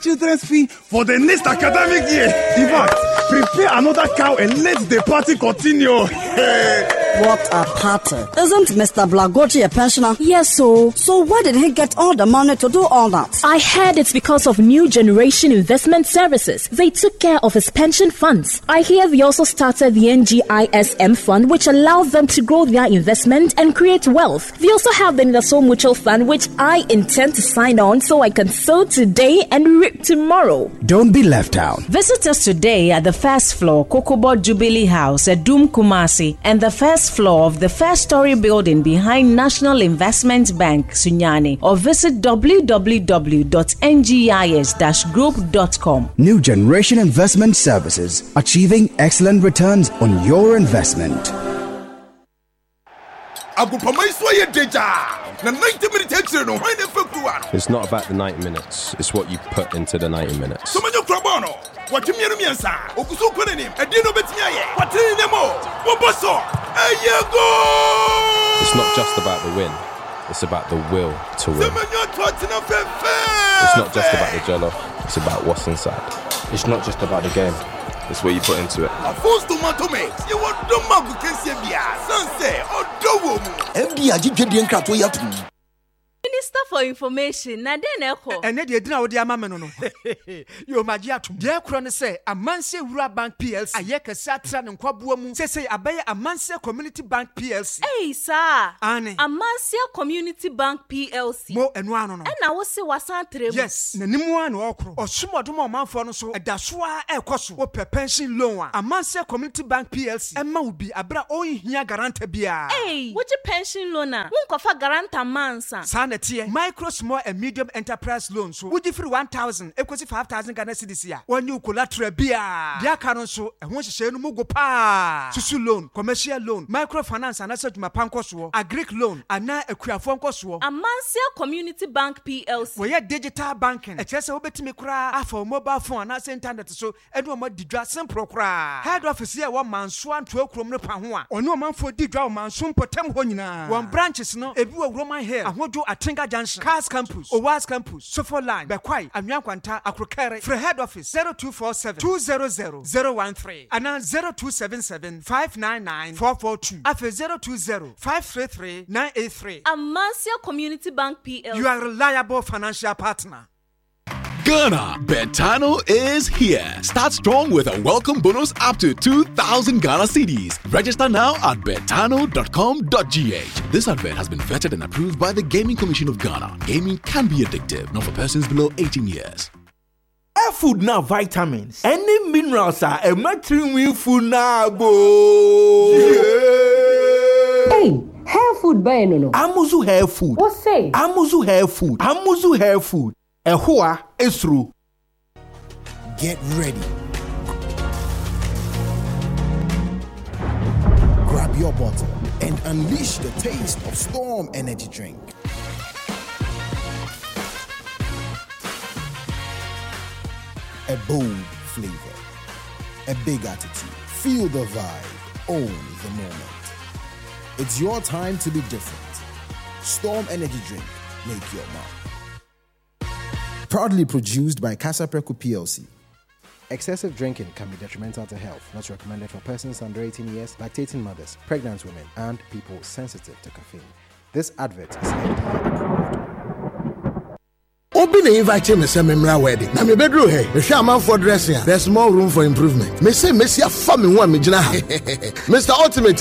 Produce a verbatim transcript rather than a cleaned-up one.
children's fee for the next academic year. In fact, prepare another cow and let the party continue. What a party. Isn't Mister Blagochi a pensioner? Yes, so. So where did he get all the money to do all that? I heard it's because of New Generation Investment Services. They took care of his pension funds. I hear they also started the N G I S M fund, which allows them to grow their investment and create wealth. They also have the Naso Mutual Fund, which I intend to sign on so I can sow today and reap tomorrow. Don't be left out. Visit us today at the first floor, Kokobo Jubilee House at Doom Kumasi, and the first floor of the first story building behind National Investment Bank, Sunyani, or visit w w w dot n g i s dash group dot com. New Generation Investment Services, achieving excellent returns on your investment. It's not about the ninety minutes, it's what you put into the ninety minutes. It's not just about the win, it's about the will to win. It's not just about the jello, it's about what's inside. It's not just about the game, it's what you put into it. Minister for Information, na den eko. Ene de edina wo de ama me no no. Yo magia atum. De ekro ne say Amanse Wura Bank P L C. Ayeka satra ne nkwaboa mu. Say say abaye Amanse Community Bank P L C. Hey sir. Ane. Amanse Community Bank P L C. Mo enu ano no. E na wo se wasan tremu. Yes, nanimu an wo okro. Osumodom omanfo no so edaso a ekoso. Wo pe pension loan a. Amanse Community Bank P L C. Emma wo bi abra ohia garanta bia. Hey, wo je pension loan a. Wo nkofa garanta mansa. Micro, small and medium enterprise loans. So would you free one thousand, equals five thousand Ghana cedis here. When you collateral beer, dear canon so, and once you say no mugo pa, Susu loan, commercial loan, microfinance, and answer to my panko, a Greek loan, and now a queer phone cost. Amanse Community Bank P L C. We are digital banking. A chess over to me cry for mobile phone, and I send internet so, and one more didra simple cry. Head office here, one man swan to a chrome panua, or no man for didra man soon potem honina. One branches no, a view of Roman hair, and what do a Tinga Junction, Cars Campus, Owas Campus, Sofo Line, Bekwai, and Yankwanta, Akrokere, for head office zero two four seven, two zero zero, zero one three, and now zero two seven seven, five nine nine, four four two, after zero two zero, five three three, nine eight three. Amanse Community Bank P L C. You are a reliable financial partner. Ghana, Betano is here. Start strong with a welcome bonus up to two thousand Ghana cedis. Register now at betano dot com dot g h. This advert has been vetted and approved by the Gaming Commission of Ghana. Gaming can be addictive, not for persons below eighteen years. Air food now vitamins. Any minerals are a matching food now go. Hey, hair food buy no no. Amuzu hair food. What say? Amuzu hair food. Amuzu hair food. Ehua is through. Get ready. Grab your bottle and unleash the taste of Storm Energy Drink. A bold flavor, a big attitude. Feel the vibe, own the moment. It's your time to be different. Storm Energy Drink, make your mark. Proudly produced by Casa Preco P L C. Excessive drinking can be detrimental to health. Not recommended for persons under eighteen years, lactating mothers, pregnant women, and people sensitive to caffeine. This advert is F D A approved. Obi na invite me say memra wedding. Na me bedroom here. Me hwe am for dressing. There's more room for improvement. Me say me see afa me ho a me gina ha. Mister Ultimate